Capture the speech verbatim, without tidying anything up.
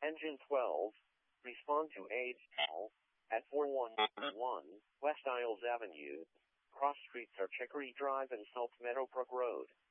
Engine twelve, respond to aid now at four one one West Isles Avenue. Cross streets are Chicory Drive and South Meadowbrook Road.